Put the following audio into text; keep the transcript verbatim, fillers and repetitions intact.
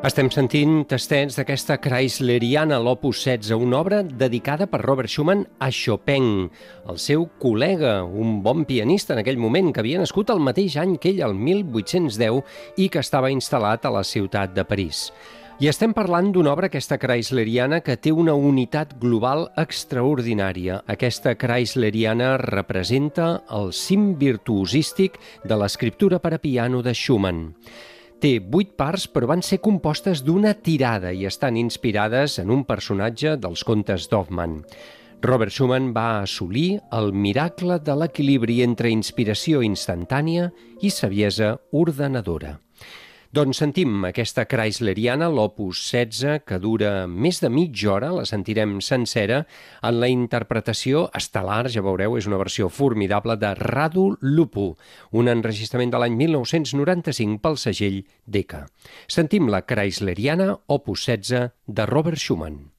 Estem sentint tastets d'aquesta Chrysleriana, l'Opus setze, una obra dedicada per Robert Schumann a Chopin, el seu col·lega, un bon pianista en aquell moment, que havia nascut el mateix any que ell, el mil vuit-cents deu, i que estava instal·lat a la ciutat de París. I estem parlant d'una obra, aquesta Chrysleriana, que té una unitat global extraordinària. Aquesta Chrysleriana representa el cim virtuosístic de l'escriptura per a piano de Schumann. Té vuit parts, però van ser compostes d'una tirada i estan inspirades en un personatge dels contes d'Hoffmann. Robert Schumann va assolir el miracle de l'equilibri entre inspiració instantània i saviesa ordenadora. Doncs sentim aquesta Chrysleriana, l'Opus setze, que dura més de mitja hora, la sentirem sencera, en la interpretació estel·lar, ja veureu, és una versió formidable de Radu Lupu, un enregistrament de l'any mil nou-cents noranta-cinc pel segell Decca. Sentim la Chrysleriana, Opus setze, de Robert Schumann.